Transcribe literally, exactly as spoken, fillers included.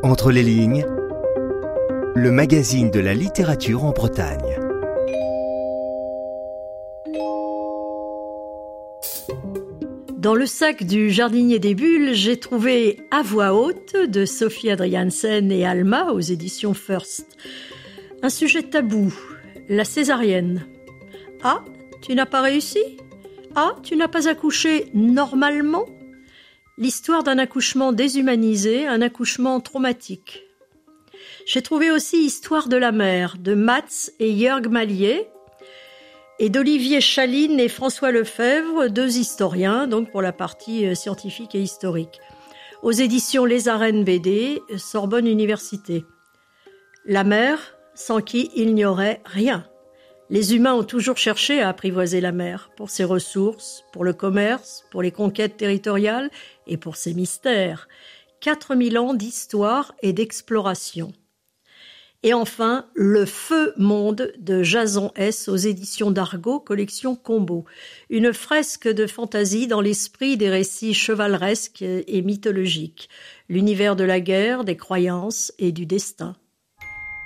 Entre les lignes, le magazine de la littérature en Bretagne. Dans le sac du jardinier des bulles, j'ai trouvé À voix haute de Sophie Adriaansen et Alma aux éditions First. Un sujet tabou, la césarienne. Ah, tu n'as pas réussi ? Ah, tu n'as pas accouché normalement ? L'histoire d'un accouchement déshumanisé, un accouchement traumatique. J'ai trouvé aussi Histoire de la mer de Mats et Jörg Malier et d'Olivier Chaline et François Lefebvre, deux historiens, donc pour la partie scientifique et historique. Aux éditions Les Arènes B D, Sorbonne Université. La mer, sans qui il n'y aurait rien. Les humains ont toujours cherché à apprivoiser la mer, pour ses ressources, pour le commerce, pour les conquêtes territoriales et pour ses mystères. quatre mille ans d'histoire et d'exploration. Et enfin, Le Feu Monde de Jason S. aux éditions d'Argo, collection Combo. Une fresque de fantaisie dans l'esprit des récits chevaleresques et mythologiques. L'univers de la guerre, des croyances et du destin.